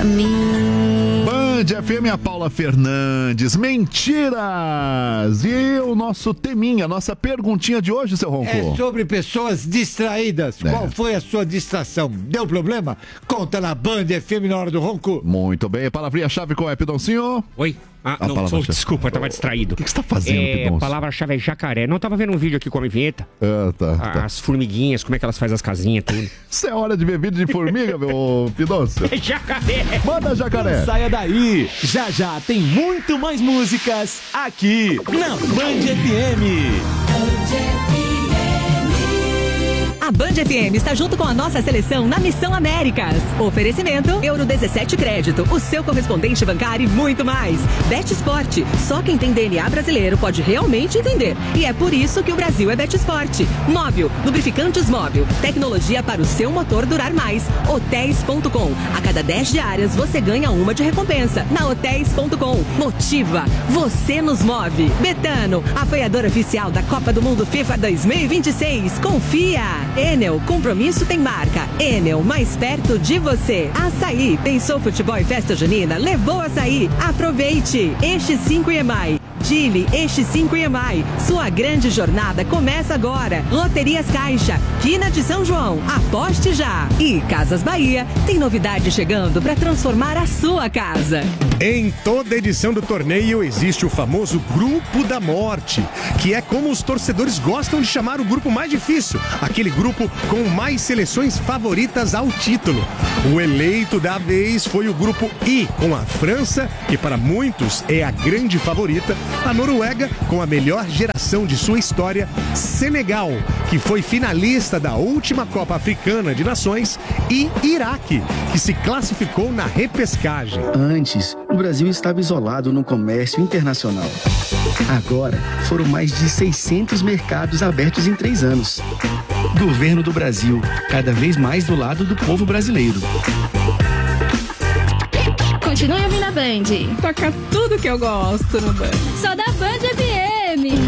Band FM, a Paula Fernandes. Mentiras! E o nosso teminha, nossa perguntinha de hoje, seu Ronco? É sobre pessoas distraídas. Qual foi a sua distração? Deu problema? Conta na Band FM na hora do Ronco. Muito bem. Palavrinha-chave qual é, Pidoncinho? Oi? Desculpa, eu tava distraído. O que você tá fazendo, Pidoncio? A palavra-chave é jacaré. Não tava vendo um vídeo aqui com a vinheta? Tá. As formiguinhas, como é que elas fazem as casinhas, tudo. Isso é hora de ver vídeo de formiga, meu Pidoncio? É jacaré! Manda, jacaré! Não saia daí! Já tem muito mais músicas aqui na Band FM. A Band FM está junto com a nossa seleção na Missão Américas. Oferecimento Euro 17 Crédito, o seu correspondente bancário e muito mais. Bet Sport, só quem tem DNA brasileiro pode realmente entender. E é por isso que o Brasil é Bet Sport. Móvel, lubrificantes Móvel, tecnologia para o seu motor durar mais. Hotéis.com, a cada 10 diárias você ganha uma de recompensa. Na Hotéis.com, motiva, você nos move. Betano, apoiador oficial da Copa do Mundo FIFA 2026. Confia! Enel, compromisso tem marca. Enel, mais perto de você. Açaí, pensou futebol e festa junina? Levou açaí. Aproveite. Eixo 5 EMAI. Dili, Eixo 5 EMAI. Sua grande jornada começa agora. Loterias Caixa, Quina de São João. Aposte já. E Casas Bahia tem novidade chegando para transformar a sua casa. Em toda edição do torneio existe o famoso Grupo da Morte, que é como os torcedores gostam de chamar o grupo mais difícil, aquele grupo com mais seleções favoritas ao título. O eleito da vez foi o Grupo I, com a França, que para muitos é a grande favorita, a Noruega, com a melhor geração de sua história, Senegal, que foi finalista da última Copa Africana de Nações, e Iraque, que se classificou na repescagem. Antes, o Brasil estava isolado no comércio internacional. Agora, foram mais de 600 mercados abertos em 3 anos. Governo do Brasil, cada vez mais do lado do povo brasileiro. Continue ouvindo a Band. Toca tudo que eu gosto no Band. Só da Band FM.